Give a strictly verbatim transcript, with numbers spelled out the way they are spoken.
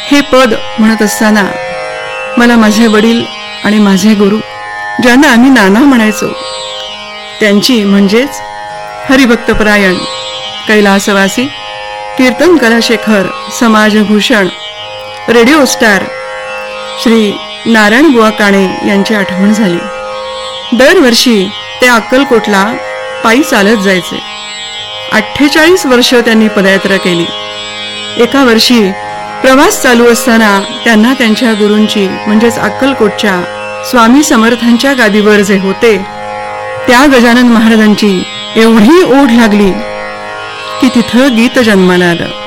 हे पद म्हणत असताना मला माझे वडील आणि माझे गुरु, ज्यांना आम्ही नाना म्हणायचो, त्यांची म्हणजेच हरिभक्तपरायण, कैलासवासी, कीर्तन कलाशेखर, समाजभूषण, रेडिओ स्टार श्री नारायण बुवा काणे यांची आठवण झाली. दरवर्षी ते अक्कलकोटला पायी चालत जायचे. अठ्ठेचाळीस वर्ष त्यांनी पदयात्रा केली. एका वर्षी प्रवास चालू असताना त्यांना त्यांच्या गुरूंची म्हणजेच अक्कलकोटच्या स्वामी समर्थांच्या गादीवर जे होते त्या गजानन महाराजांची एवढी ओढ लागली की तिथं गीत जन्माला आलं.